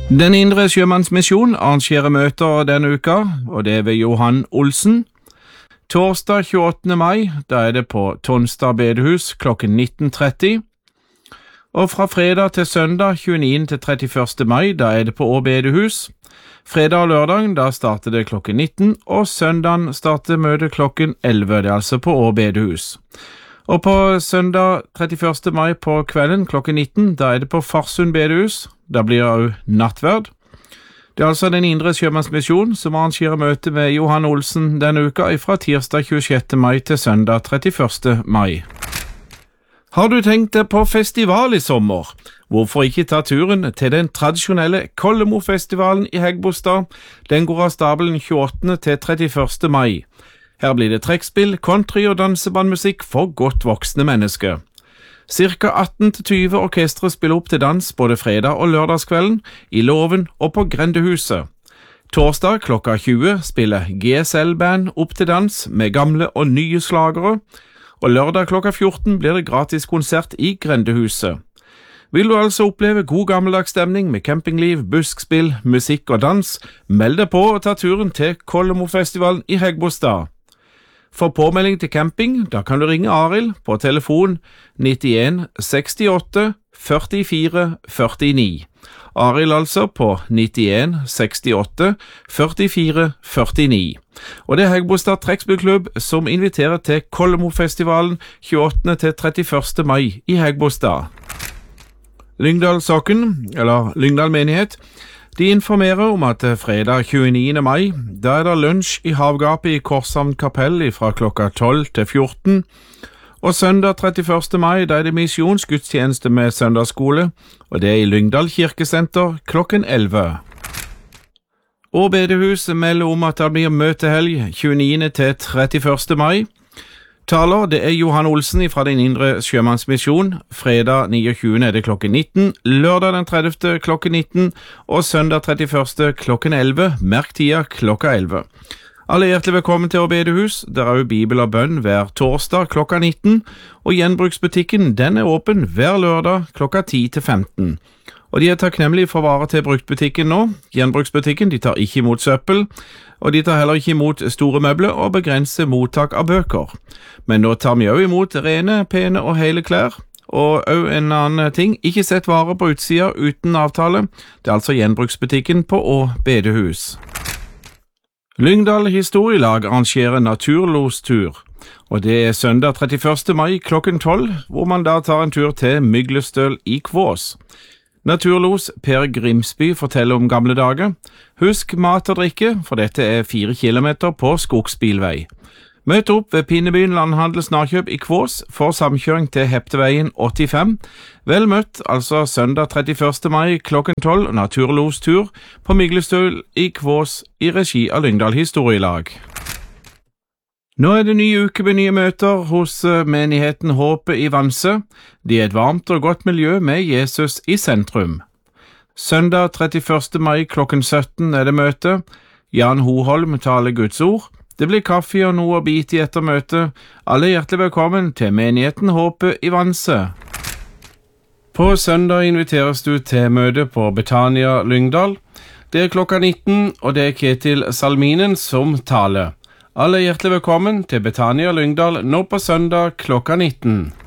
Den indre sjømannsmisjon arrangerer møter denne uka, og det er ved Johan Olsen. Torsdag 28. mai, da er det på Tonstad bedehus klokken 19:30. Og fra fredag til søndag 29. til 31. mai, da er det på Å bedehus. Fredag og lørdag, da starter det klokken 19, og søndagen starter møtet klokken 11, det er altså på Å bedehus. Og på søndag 31. mai på kvelden klokken 19, da er det på Farsund bedehus. Da blir det også nattverd. Det er altså den indre sjømannsmisjon som arrangerer møte med Johan Olsen denne uka fra tirsdag 26. mai til søndag 31. mai. Har du tenkt deg på festival i sommer? Hvorfor ikke ta turen til den tradisjonelle Kollemo-festivalen i Hægebostad? Den går av stabelen 28. til 31. mai. Her blir det trekkspill, country og dansebandmusikk for godt voksne mennesker. Cirka 18-20 orkestre spiller opp til dans både fredag og lørdagskvelden, i Låven og på Grendehuset. Torsdag klokka 20 spiller GSL-band opp til dans med gamle og nye slagere, og lørdag klokka 14 blir det gratis konsert i Grendehuset. Vil du altså oppleve god gammeldags stemning med campingliv, buskspill, musikk og dans, meld deg på og ta turen til Kollemo-festivalen i Hægebostad. For påmelding til camping, da kan du ringe Arild på telefon 91 68 44 49. Arild altså på 91 68 44 49. Og det er Hægebostad trekkspillklubb som inviterer til Kollemo-festivalen 28. til 31. mai i Hægebostad. Lyngdal Sokken, eller Lyngdal menighet, de informerer om at fredag 29. mai, da er det lunsj i havgapet i Korshavn kapell fra klokka 12 til 14, og søndag 31. mai, da er det misjonsgudstjeneste med søndagsskole, og det er i Lyngdal kirkesenter klokken 11. Og bedehus melder om at det blir møtehelg 29. til 31. mai. Taler, det er Johan Olsen fra den indre sjømannsmisjon. Fredag 29. er det klokken 19, lørdag den 30. klokken 19, og søndag 31. klokken 11, merk tida klokka 11. Alle er hjertelig velkommen til Å bedehus. Der er jo bibel og bønn hver torsdag klokka 19, og gjenbruksbutikken den er åpen hver lørdag klokka 10 til 15. Og de er takknemlige for varer til bruktbutikken nå. Gjenbruksbutikken de tar ikke imot søppel, og de tar heller ikke imot store møbler og begrenser mottak av bøker. Men nå tar vi også imot rene, pene og hele klær. Og også en annen ting, ikke sett varer på utsida uten avtale. Det er altså gjenbruksbutikken på Å bedehus. Lyngdal historielag arrangerer naturlostur, og det er søndag 31. mai klokken 12, hvor man da tar en tur til Myglestøl i Kvås. Naturlos Per Grimsby forteller om gamle dager. Husk mat og drikke, for dette er 4 kilometer på skogsbilvei. Møt opp ved Pinnebyen Landhandels Narkjøp i Kvås for samkjøring til Hepteveien 85. Vel møtt, altså søndag 31. mai klokken 12, naturlostur på Myglestøl i Kvås i regi av Lyngdal historielag. Nå er det ny uke med nye møter hos menigheten Håpet i Vanse. De er et varmt og godt miljø med Jesus i sentrum. Søndag 31. mai klokken 17 er det møte. Jan Hoholm taler Guds ord. Det blir kaffe og noe å bite i etter møtet. Alle er hjertelig velkommen til menigheten Håpet i Vanse. På søndag inviteres du til møte på Betania Lyngdal. Det er klokka 19, og det er Ketil Salminen som taler. Alle er hjertelig velkommen til Betania Lyngdal nå på søndag klokka 19.